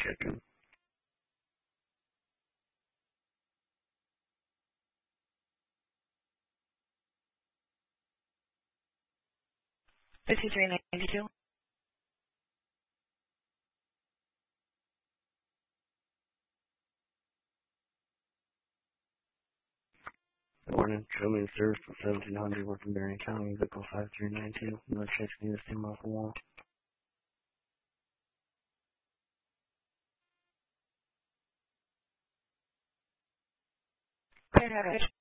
chicken. $53.92. Morning, show me the service for 1700 working Marion County, vehicle 5392. North Chase needs to off the wall. Clear out.